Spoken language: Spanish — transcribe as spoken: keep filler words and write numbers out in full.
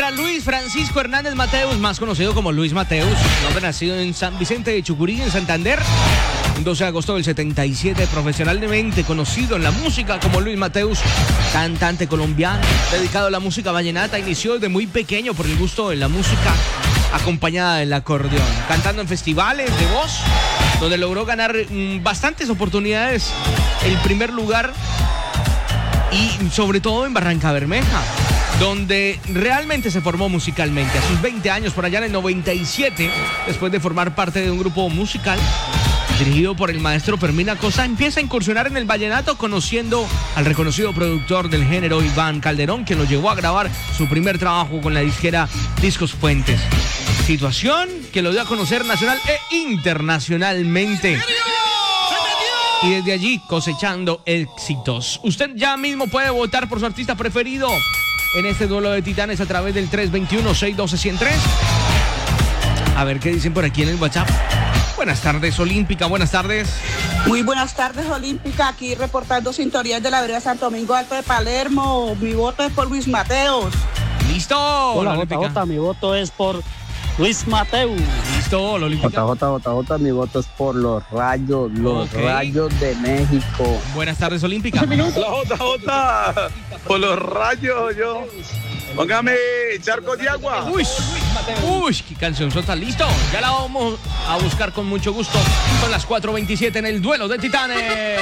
para Luis Francisco Hernández Mateus, más conocido como Luis Mateus, nombre nacido en San Vicente de Chucurí, en Santander. El doce de agosto del setenta y siete, profesionalmente conocido en la música como Luis Mateus, cantante colombiano, dedicado a la música vallenata, inició desde muy pequeño por el gusto de la música acompañada del acordeón, cantando en festivales de voz, donde logró ganar mmm, bastantes oportunidades, el primer lugar y sobre todo en Barranca Bermeja, donde realmente se formó musicalmente. A sus veinte años, por allá en el noventa y siete, después de formar parte de un grupo musical dirigido por el maestro Fermín Acosta, empieza a incursionar en el vallenato, conociendo al reconocido productor del género Iván Calderón, quien lo llevó a grabar su primer trabajo con la disquera Discos Fuentes. Situación que lo dio a conocer nacional e internacionalmente. Y desde allí cosechando éxitos. Usted ya mismo puede votar por su artista preferido en este duelo de titanes a través del tres dos uno, seis uno dos, uno cero tres. A ver qué dicen por aquí en el WhatsApp. Buenas tardes, Olímpica, buenas tardes. Muy buenas tardes, Olímpica, aquí reportando sintonías de la vereda Santo Domingo Alto de Palermo. Mi voto es por Luis Mateus. Listo. Hola, Jota, Jota, mi voto es por Luis Mateus. Listo, Olímpica. Jota, Jota, Jota, mi voto es por los Rayos, los Okay. Rayos de México. Buenas tardes, Olímpica. La Jota, Jota, por los Rayos, yo. Póngame Charcos de Agua. Uy, uy, qué canción sota. Listo, ya la vamos a buscar con mucho gusto. Son las cuatro veintisiete en el duelo de titanes.